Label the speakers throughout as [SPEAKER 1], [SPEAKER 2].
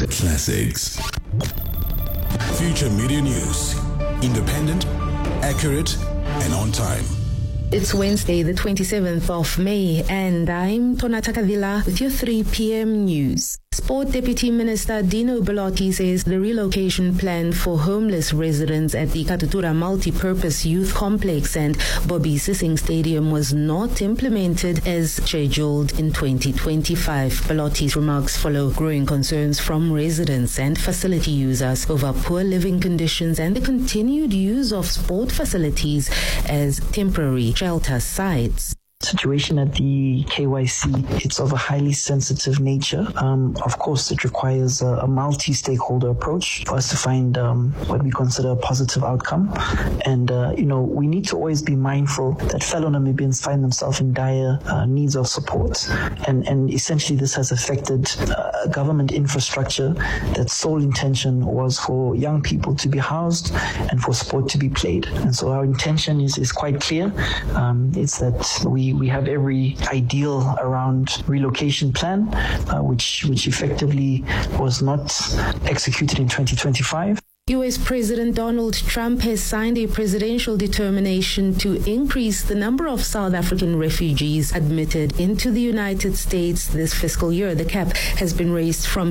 [SPEAKER 1] Classics. Future Media News. Independent, accurate, and on time.
[SPEAKER 2] It's Wednesday, the 27th of May, and I'm Tonata Kavila with your 3 p.m. news. Sport Deputy Minister Dino Belotti says the relocation plan for homeless residents at the Katutura Multi-Purpose Youth Complex and Bobby Sissing Stadium was not implemented as scheduled in 2025. Belotti's remarks follow growing concerns from residents and facility users over poor living conditions and the continued use of sport facilities as temporary shelter sites.
[SPEAKER 3] Situation at the KYC, it's of a highly sensitive nature. Of course, it requires a multi-stakeholder approach for us to find what we consider a positive outcome. And, we need to always be mindful that fellow Namibians find themselves in dire needs of support. And essentially, this has affected government infrastructure that's sole intention was for young people to be housed and for sport to be played. And so our intention is quite clear. It's that we have every ideal around relocation plan, which effectively was not executed in 2025.
[SPEAKER 2] U.S. President Donald Trump has signed a presidential determination to increase the number of South African refugees admitted into the United States this fiscal year. The cap has been raised from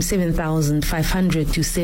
[SPEAKER 2] 7,500 to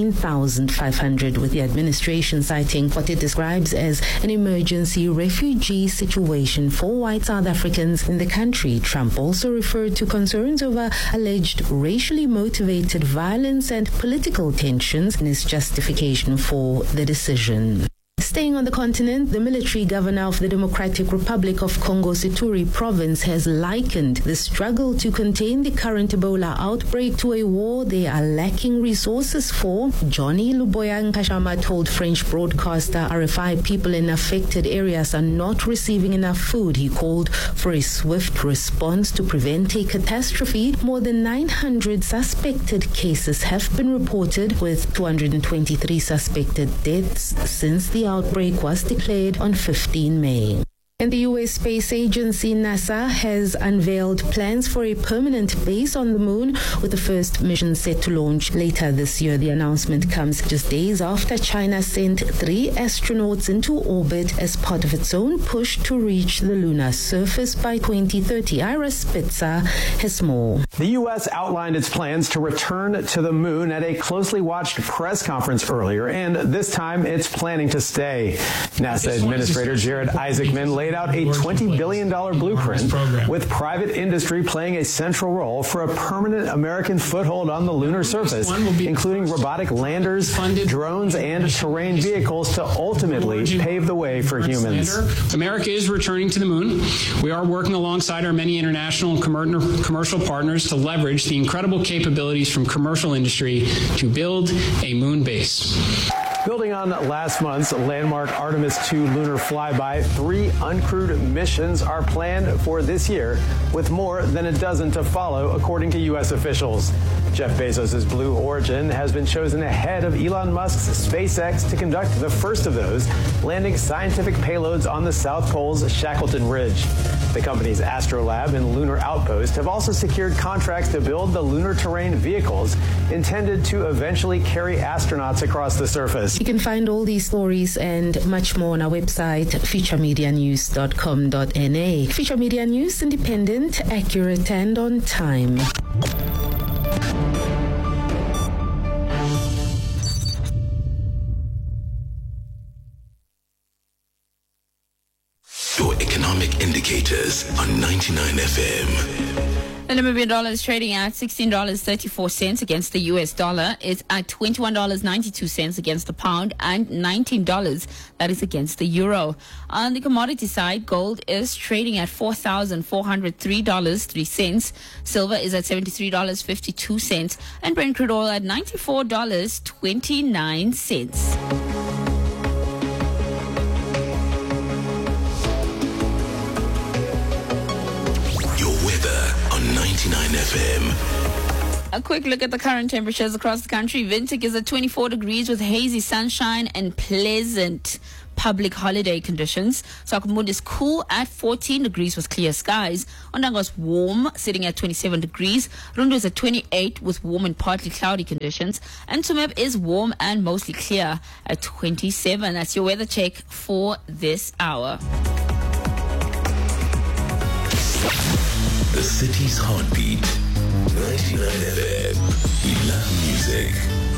[SPEAKER 2] 17,500, with the administration citing what it describes as an emergency refugee situation for white South Africans in the country. Trump also referred to concerns over alleged racially motivated violence and political tensions in his justification for the decision. Staying on the continent, the military governor of the Democratic Republic of Congo, Ituri province, has likened the struggle to contain the current Ebola outbreak to a war they are lacking resources for. Johnny Luboya Nkashama told French broadcaster RFI people in affected areas are not receiving enough food. He called for a swift response to prevent a catastrophe. More than 900 suspected cases have been reported, with 223 suspected deaths since the outbreak was declared on 15 May. And the U.S. Space Agency, NASA, has unveiled plans for a permanent base on the moon, with the first mission set to launch later this year. The announcement comes just days after China sent 3 astronauts into orbit as part of its own push to reach the lunar surface by 2030. Ira Spitzer has more.
[SPEAKER 4] The U.S. outlined its plans to return to the moon at a closely watched press conference earlier, and this time it's planning to stay. NASA Administrator Jared Isaacman laid out a $20 billion blueprint, with private industry playing a central role for a permanent American foothold on the lunar surface, including robotic landers, drones, and terrain vehicles to ultimately pave the way for humans.
[SPEAKER 5] America is returning to the moon. We are working alongside our many international and commercial partners to leverage the incredible capabilities from commercial industry to build a moon base.
[SPEAKER 4] Building on last month's landmark Artemis II lunar flyby, 3 uncrewed missions are planned for this year, with more than a dozen to follow, according to U.S. officials. Jeff Bezos' Blue Origin has been chosen ahead of Elon Musk's SpaceX to conduct the first of those, landing scientific payloads on the South Pole's Shackleton Ridge. The company's Astrolab and Lunar Outpost have also secured contracts to build the lunar terrain vehicles intended to eventually carry astronauts across the surface.
[SPEAKER 2] You can find all these stories and much more on our website, futuremedianews.com.na. Future Media News, independent, accurate, and on time.
[SPEAKER 1] Your economic indicators on 99 FM.
[SPEAKER 6] The Namibian dollar is trading at $16.34 against the US dollar. It's at $21.92 against the pound and $19, that is against the euro. On the commodity side, gold is trading at $4,403.03. Silver is at $73.52 and Brent crude oil at $94.29.
[SPEAKER 1] Your weather on 99 FM.
[SPEAKER 6] A quick look at the current temperatures across the country. Windhoek is at 24 degrees with hazy sunshine and pleasant public holiday conditions. Swakopmund is cool at 14 degrees with clear skies. Ondango is warm, sitting at 27 degrees. Rundu is at 28 with warm and partly cloudy conditions. And Tsumeb is warm and mostly clear at 27. That's your weather check for this hour.
[SPEAKER 1] The city's heartbeat. 99 FM. We love music.